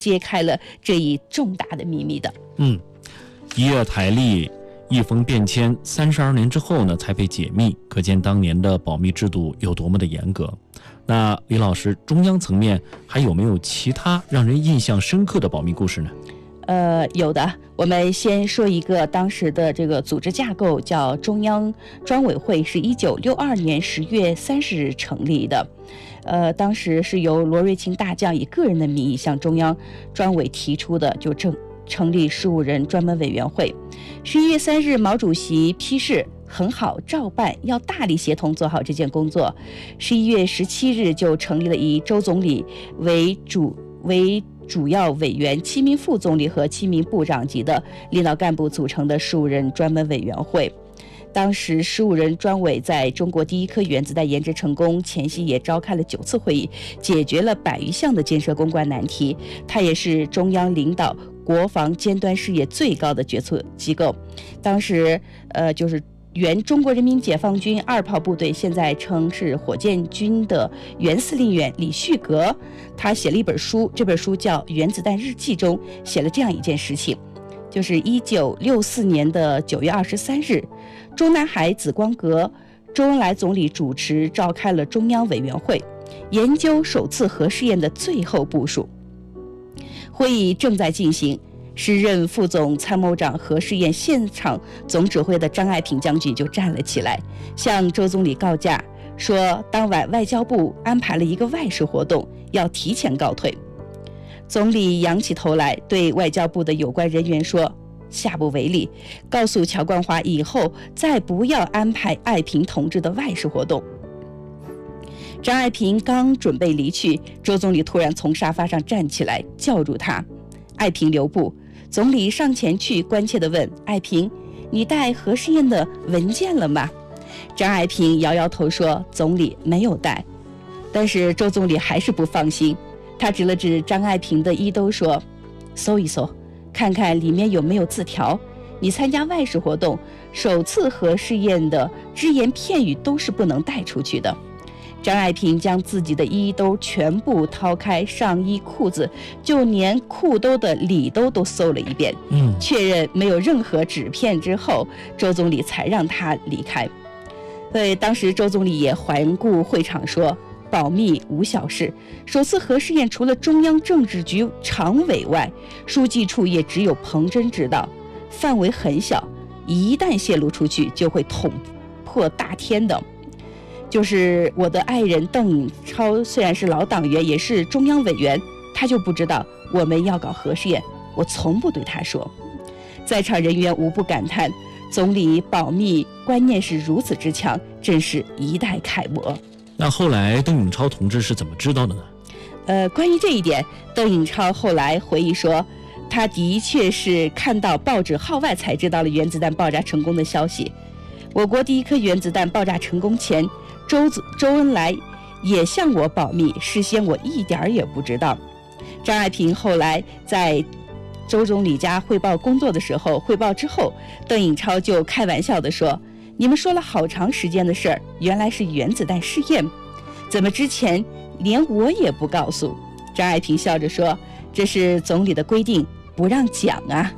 揭开了这一重大的秘密的。 一夜台历，一封便签，32年之后呢才被解密，可见当年的保密制度有多么的严格。那李老师，中央层面还有没有其他让人印象深刻的保密故事呢？ 有的，我们先说一个当时的这个组织架构，叫中央专委会，是1962年10月30日成立的。当时是由罗瑞卿大将以个人的名义向中央专委提出的，就成立事务人专门委员会。11月3日，毛主席批示很好，照办，要大力协同做好这件工作。11月17日就成立了以周总理为主要委员7名副总理和7名部长级的领导干部组成的事务人专门委员会。当时事务人专委在中国第一颗原子弹研制成功前夕也召开了9次会议，解决了100余项的建设攻关难题。它也是中央领导国防尖端事业最高的决策机构。当时就是原中国人民解放军2炮部队，现在称是火箭军的原司令员李旭阁，他写了一本书，这本书叫《原子弹日记》，中写了这样一件事情，就是1964年的9月23日，中南海紫光阁，周恩来总理主持召开了中央委员会，研究首次核试验的最后部署。会议正在进行，时任副总参谋长核试验现场总指挥的张爱萍将军就站了起来，向周总理告假，说当晚外交部安排了一个外事活动，要提前告退。总理仰起头来，对外交部的有关人员说，下不为例，告诉乔冠华以后再不要安排爱萍同志的外事活动。张爱萍刚准备离去，周总理突然从沙发上站起来，叫住他，爱萍留步。总理上前去关切地问，爱萍，你带核试验的文件了吗？张爱萍摇摇头说，总理没有带。但是周总理还是不放心，他指了指张爱萍的衣兜说，搜一搜，看看里面有没有字条，你参加外事活动，首次核试验的只言片语都是不能带出去的。张爱萍将自己的衣兜全部掏开，上衣裤子，就连裤兜的里兜都搜了一遍，确认没有任何纸片之后，周总理才让他离开。当时周总理也环顾会场说，保密无小事，首次核试验除了中央政治局常委外，书记处也只有彭真知道，范围很小，一旦泄露出去就会捅破大天的。就是我的爱人邓颖超，虽然是老党员，也是中央委员，他就不知道我们要搞核试验，我从不对他说。在场人员无不感叹，总理保密观念是如此之强，真是一代楷模。 那后来邓颖超同志是怎么知道的呢？ 关于这一点，邓颖超后来回忆说，他的确是看到报纸号外才知道了原子弹爆炸成功的消息。我国第一颗原子弹爆炸成功前，周恩来也向我保密，事先我一点也不知道。张爱萍后来在周总理家汇报工作的时候，汇报之后，邓颖超就开玩笑地说，你们说了好长时间的事儿，原来是原子弹试验，怎么之前连我也不告诉？张爱萍笑着说，这是总理的规定，不让讲啊。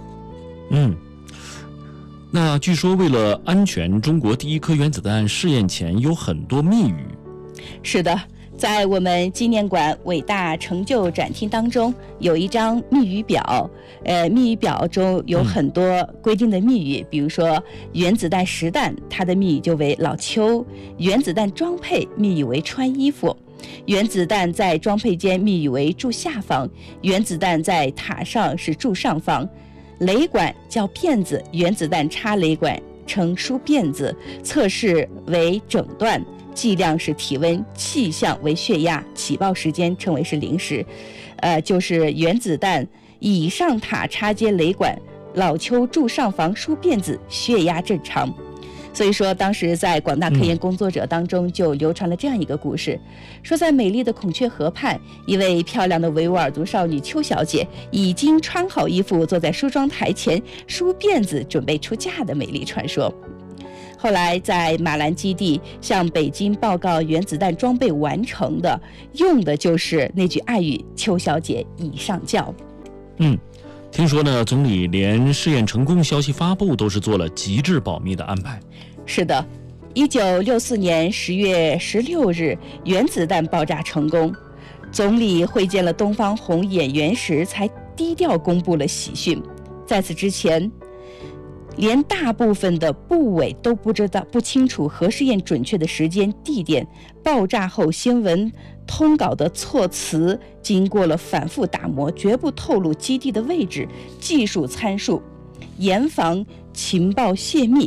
那据说为了安全，中国第一颗原子弹试验前有很多密语。 是的，在我们纪念馆伟大成就展厅当中有一张密语表，密语表中有很多规定的密语，比如说原子弹实弹，它的密语就为老邱；原子弹装配密语为穿衣服；原子弹在装配间密语为住下方；原子弹在塔上是住上方；雷管叫辫子，原子弹插雷管称梳辫子；测试为诊断，剂量是体温，气象为血压，起爆时间称为是零时。就是原子弹以上塔插接雷管，老邱住上房梳辫子，血压正常。所以说当时在广大科研工作者当中就流传了这样一个故事，说在美丽的孔雀河畔，一位漂亮的维吾尔族少女邱小姐已经穿好衣服，坐在梳妆台前梳辫子，准备出嫁的美丽传说。后来在马兰基地向北京报告原子弹装备完成的，用的就是那句爱语，邱小姐已上轿。 听说呢，总理连试验成功消息发布都是做了极致保密的安排。 是的，1964年10月16日，原子弹爆炸成功。总理会见了东方红演员时，才低调公布了喜讯。在此之前，连大部分的部委都不清楚核试验准确的时间、地点、爆炸后新闻通稿的措辞，经过了反复打磨，绝不透露基地的位置、技术参数，严防情报泄密。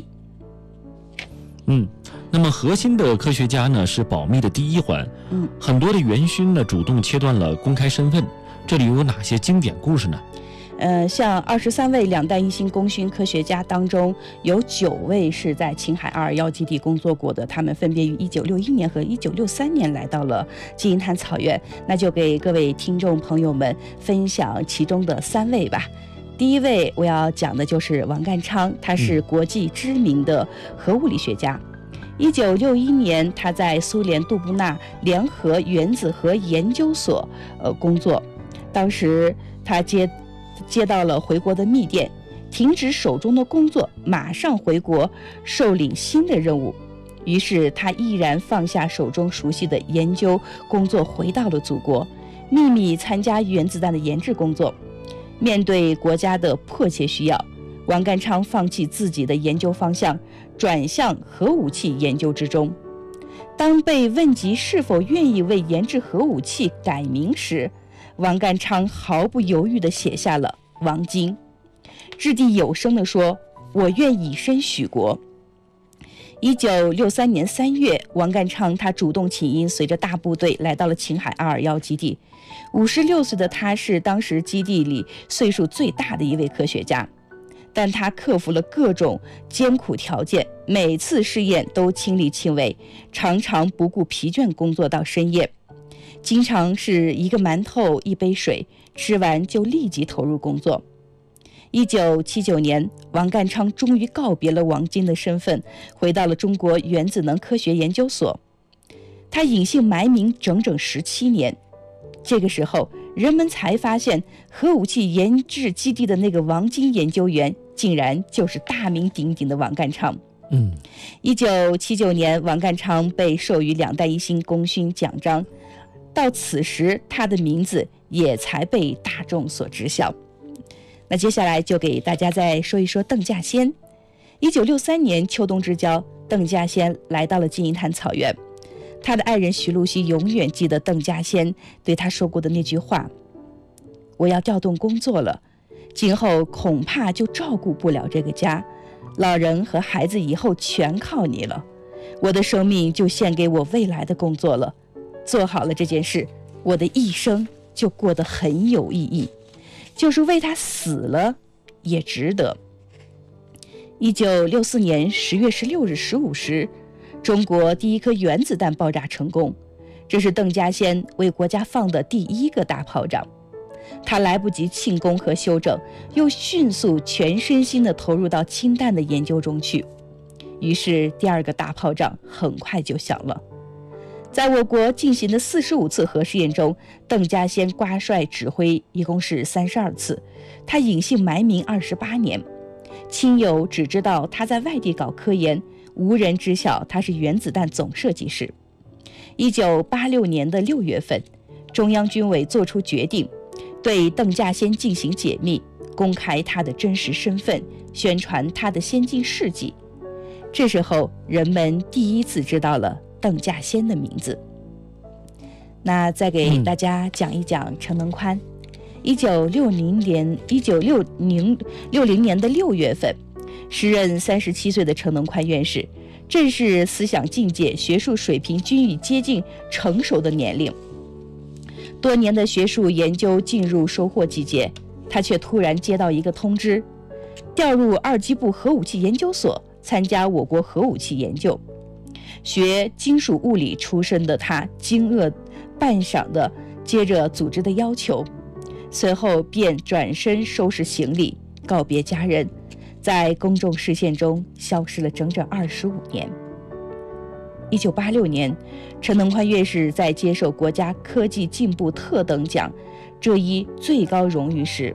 那么核心的科学家呢是保密的第一环。很多的元勋呢主动切断了公开身份，这里有哪些经典故事呢？ 像23位两弹一星功勋科学家当中，有9位是在青海221基地工作过的，他们分别于1961年和1963年来到了金银潭草原。那就给各位听众朋友们分享其中的3位吧。第一位我要讲的就是王淦昌，他是国际知名的核物理学家。1961年，他在苏联杜布纳联合原子核研究所工作，当时他接到了回国的密电，停止手中的工作，马上回国受领新的任务。于是他毅然放下手中熟悉的研究工作，回到了祖国，秘密参加原子弹的研制工作。面对国家的迫切需要，王淦昌放弃自己的研究方向，转向核武器研究之中。当被问及是否愿意为研制核武器改名时，王淦昌毫不犹豫地写下了王晶，掷地有声地说：“我愿以身许国。”1963年3月，王淦昌他主动请缨，随着大部队来到了青海221基地。56岁的他是当时基地里岁数最大的一位科学家，但他克服了各种艰苦条件，每次试验都亲力亲为，常常不顾疲倦工作到深夜，经常是一个馒头一杯水，吃完就立即投入工作。1979年，王淦昌终于告别了王晶的身份，回到了中国原子能科学研究所。他隐姓埋名整整17年。这个时候，人们才发现核武器研制基地的那个王晶研究员，竟然就是大名鼎鼎的王淦昌。1979年，王淦昌被授予两弹一星功勋奖章，到此时他的名字也才被大众所知晓。那接下来就给大家再说一说邓稼先。1963年秋冬之交，邓稼先来到了金银潭草原。他的爱人徐露西永远记得邓稼先对他说过的那句话：“我要调动工作了，今后恐怕就照顾不了这个家，老人和孩子以后全靠你了。我的生命就献给我未来的工作了，做好了这件事，我的一生就过得很有意义，就是为他死了也值得。”1964年10月16日15时，中国第一颗原子弹爆炸成功，这是邓稼先为国家放的第一个大炮仗。他来不及庆功和休整，又迅速全身心地投入到氢弹的研究中去。于是第二个大炮仗很快就响了。在我国进行的45次核试验中，邓稼先挂帅指挥一共是32次，他隐姓埋名28年，亲友只知道他在外地搞科研，无人知晓他是原子弹总设计师。1986年的6月份，中央军委作出决定，对邓稼先进行解密，公开他的真实身份，宣传他的先进事迹。这时候，人们第一次知道了邓稼先的名字。那再给大家讲一讲陈能宽。1960年的6月份，时任37岁的陈能宽院士，正是思想境界、学术水平均已接近成熟的年龄。多年的学术研究进入收获季节，他却突然接到一个通知，调入二机部核武器研究所，参加我国核武器研究。学金属物理出身的他惊愕半晌的接着组织的要求，随后便转身收拾行李，告别家人，在公众视线中消失了整整25年。1986年，陈能宽院士在接受国家科技进步特等奖这一最高荣誉时，